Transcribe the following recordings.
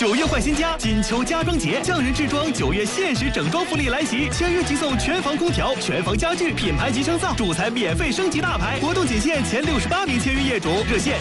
9月换新家，金秋家装节，匠人制装9月限时整装福利来袭，签约即送全房空调、全房家具、品牌级升噪，主材免费升级大牌。活动仅限前68名签约业主，热线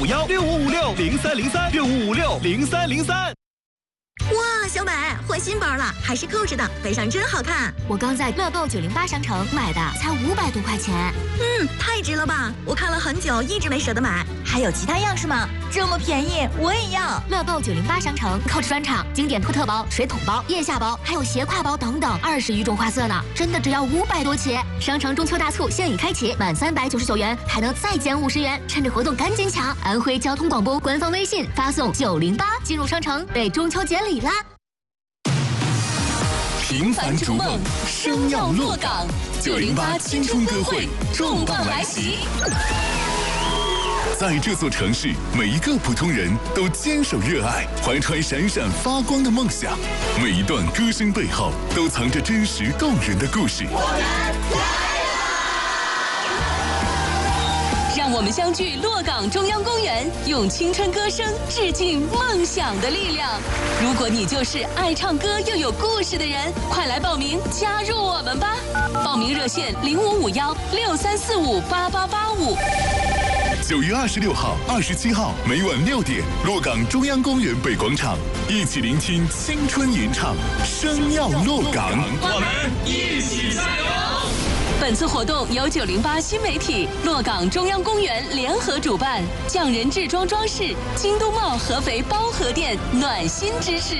05516556030365560303。 哇，小美换新包了，还是扣着的，背上真好看。 我刚在乐购908商城买的，才500多块钱。 太值了吧！我看了很久，一直没舍得买。还有其他样式吗？这么便宜，我也要。 乐购908商城扣着专场，经典托特包、水桶包、腋下包，还有斜挎包等等，20余种花色呢，真的只要500多起。商城中秋大促现已开启，满399元还能再减50元，趁着活动赶紧抢！安徽交通广播官方微信发送908进入商城，被中秋节礼啦！ 平凡逐梦，生要落岗。908青春歌会重磅来袭！在这座城市，每一个普通人都坚守热爱，怀揣闪闪发光的梦想。每一段歌声背后，都藏着真实动人的故事。 让我们相聚洛岗中央公园，用青春歌声致敬梦想的力量。如果你就是爱唱歌又有故事的人，快来报名加入我们吧！报名热线055163458885。 9月26号、27号每晚6点，洛岗中央公园北广场，一起聆听青春吟唱，生要洛岗， 我们一起加油！ 本次活动由908新媒体、洛岗中央公园联合主办，匠人制装装饰、京东茂合肥包河店暖心支持。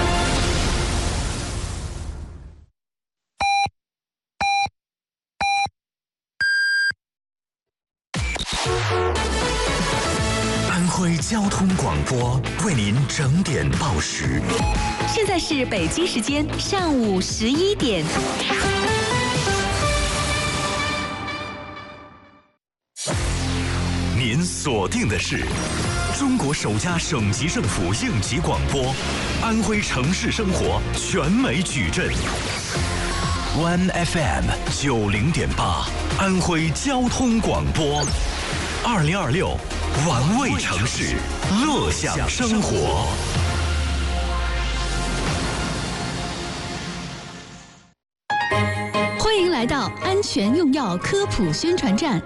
安徽交通广播为您整点报时。 现在是北京时间上午11点。 您锁定的是中国首家省级政府应急广播，安徽城市生活全美矩阵。One FM 90.8，安徽交通广播，2026，玩味城市，乐享生活。 欢迎来到安全用药科普宣传站。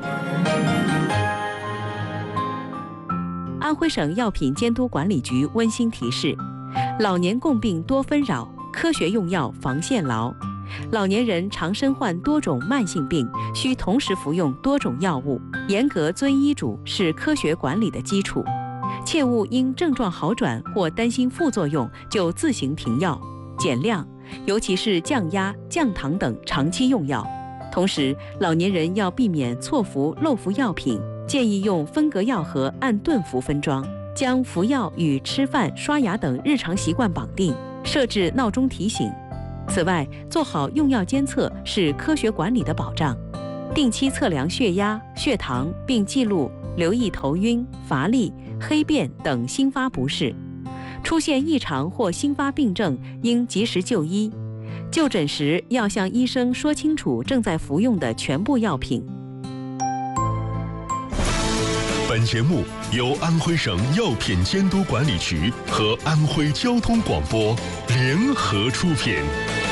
安徽省药品监督管理局温馨提示：老年共病多纷扰，科学用药防限劳。老年人常身患多种慢性病，需同时服用多种药物，严格遵医嘱是科学管理的基础。切勿因症状好转或担心副作用就自行停药，减量，尤其是降压、降糖等长期用药。同时，老年人要避免错服、漏服药品。建议用分隔药盒按顿服分装，将服药与吃饭、刷牙等日常习惯绑定，设置闹钟提醒。此外，做好用药监测是科学管理的保障，定期测量血压、血糖，并记录，留意头晕、乏力、黑便等新发不适。出现异常或新发病症，应及时就医。就诊时要向医生说清楚正在服用的全部药品。 本节目由安徽省药品监督管理局和安徽交通广播联合出品。